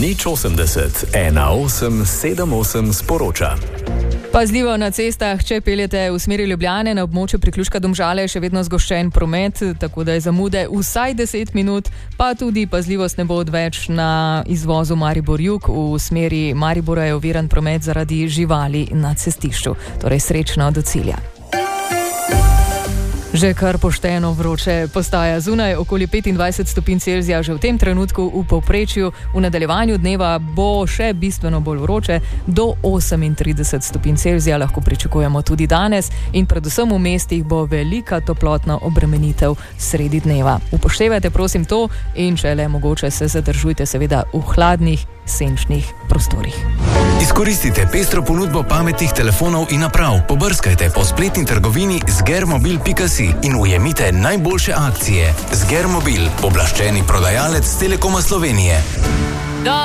080 1878 sporoča. Pazljivo na cestah, če peljete v smeri Ljubljane, na območju priključka Domžale je še vedno zgoščen promet, tako da je zamude vsaj 10 minut, pa tudi pazljivost ne bo odveč na izvozu Maribor-Jug. V smeri Maribora je oviran promet zaradi živali na cestišču. Torej srečno do cilja. Že kar pošteno vroče postaja zunaj, okoli 25 stopinj Celzija že v tem trenutku v povprečju. V nadaljevanju dneva bo še bistveno bolj vroče, do 38 stopinj Celzija lahko pričakujemo tudi danes in predvsem v mestih bo velika toplotna obremenitev sredi dneva. Upoštevajte prosim to in če le mogoče se zadržujte seveda v hladnih, senčnih prostorih. Izkoristite pestro ponudbo pametnih telefonov in naprav. Pobrskajte po spletni trgovini zgermobil.si in ujemite najboljše akcije. Zgermobil, pooblaščeni prodajalec Telekoma Slovenije.